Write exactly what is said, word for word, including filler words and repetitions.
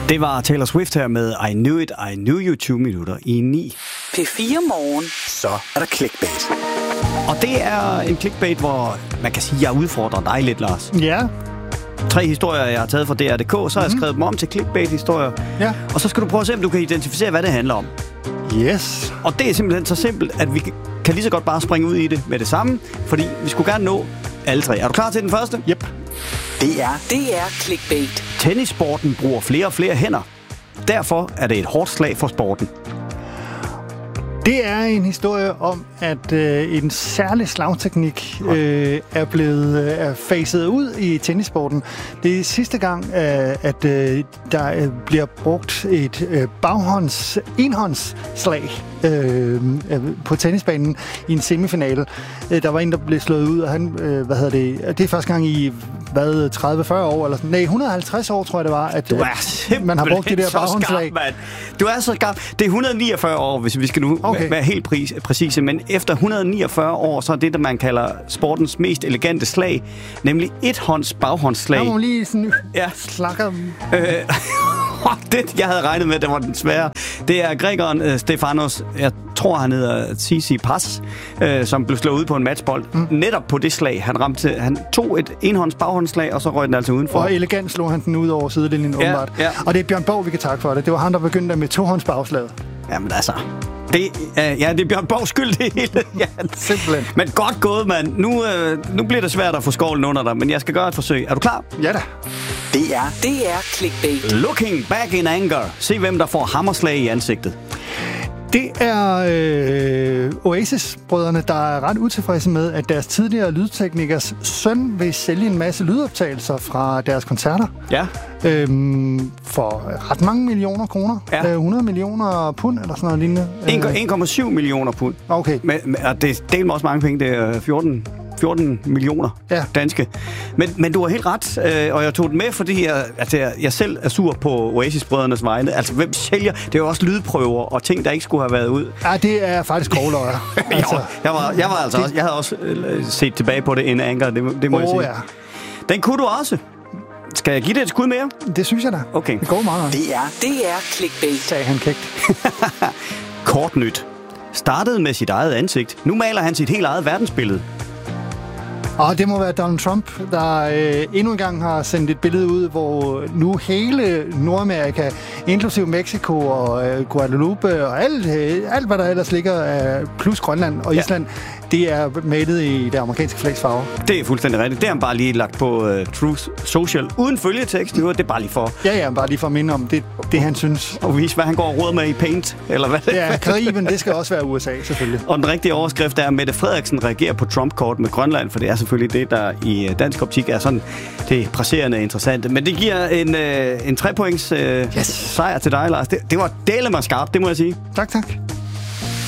Det var Taylor Swift her med I Knew It, I Knew You tyve minutter i ni. P fire Morgen. Så er der clickbait. Og det er en clickbait, hvor man kan sige, at jeg udfordrer dig lidt, Lars. Ja. Tre historier, jeg har taget fra D R punktum d k, så har mm-hmm. jeg skrevet dem om til clickbait-historier. Ja. Og så skal du prøve at se, om du kan identificere, hvad det handler om. Yes. Og det er simpelthen så simpelt, at vi kan lige så godt bare springe ud i det med det samme, fordi vi skulle gerne nå alle tre. Er du klar til den første? Yep. Det er, det er clickbait. Tennissporten bruger flere og flere hænder. Derfor er det et hårdt slag for sporten. Det er en historie om, at øh, en særlig slagteknik øh, er blevet øh, er faset ud i tennissporten. Det er sidste gang, øh, at øh, der øh, bliver brugt et øh, baghånds, enhåndsslag øh, øh, på tennisbanen i en semifinale. Øh, der var en, der blev slået ud, og han, øh, hvad hedder det, det er første gang i hvad, tredive til fyrre år, eller sådan. Nej, et hundrede og halvtreds år, tror jeg, det var, at, du er at man har brugt det der baghåndsslag. Skarp, du er så skarp. Det er et hundrede og niogfyrre år, hvis vi skal nu okay. være helt præ- præcise, men efter et hundrede og niogfyrre år, så er det, der man kalder sportens mest elegante slag, nemlig et hånds baghåndsslag. Der må lige sådan ja. slakker. Øh, det, jeg havde regnet med, det var den svære. Det er grækeren uh, Stefanos, jeg tror, han hedder Tsitsipas, uh, som blev slået ud på en matchbold. Mm. Netop på det slag, han ramte. Han tog et enhånds baghåndsslag, og så røg den altså udenfor. Og elegant slog han den ud over sidelinjen, ja, åbenbart. Ja. Og det er Bjørn Borg, vi kan takke for det. Det var han, der begyndte med tohånds bagslaget. Jamen altså... Det, uh, ja, det er Bjørn Borgs skyld, det hele. Ja. Simpelthen. Men godt gået, mand. Nu, uh, nu bliver det svært at få skovlen under dig, men jeg skal gøre et forsøg. Er du klar? Ja da. Det er, det er clickbait. Looking back in anger. Se, hvem der får hammerslag i ansigtet. Det er øh, Oasis-brødrene, der er ret utilfredse med, at deres tidligere lydteknikers søn vil sælge en masse lydoptagelser fra deres koncerter. Ja. Øhm, for ret mange millioner kroner. Ja. Øh, hundrede millioner pund, eller sådan noget lignende. en komma syv millioner pund. Okay. Men, og det deler også mange penge. Det er fjorten millioner ja. danske. Men, men du har helt ret, øh, og jeg tog den med, fordi jeg, altså, jeg, jeg selv er sur på Oasis-brødrenes vegne. Altså, hvem sælger? Det er jo også lydprøver og ting, der ikke skulle have været ud. Ja, det er faktisk grovløjer. altså, jeg, var, jeg, var altså det... også, jeg havde også øh, set tilbage på det in anger, det, det må oh, jeg sige. Ja. Den kunne du også. Skal jeg give det et skud mere? Det synes jeg da. Okay. Det går meget. Det er, det er clickbait. Sagde han kægt. Kort nyt. Startede med sit eget ansigt. Nu maler han sit helt eget verdensbillede. Og det må være Donald Trump, der øh, endnu en gang har sendt et billede ud, hvor nu hele Nordamerika, inklusive Mexico og øh, Guadalupe og alt, øh, alt, hvad der ellers ligger, øh, plus Grønland og Island, ja. Det er malet i det amerikanske flags farve. Det er fuldstændig rigtigt. Det har han bare lige lagt på uh, Truth Social, uden følgetekst. Det er bare lige for... Ja, ja, bare lige for at minde om det, det han synes. Og vise, hvad han går og råder med i Paint, eller hvad? Ja, Karibien, det skal også være U S A, selvfølgelig. Og den rigtige overskrift er, at Mette Frederiksen reagerer på Trump-kort med Grønland, for det er selvfølgelig det, der i dansk optik er sådan det presserende interessante. Men det giver en, øh, en tre points øh, yes. sejr til dig, Lars. Det, det var dæleme skarpt, det må jeg sige. Tak, tak.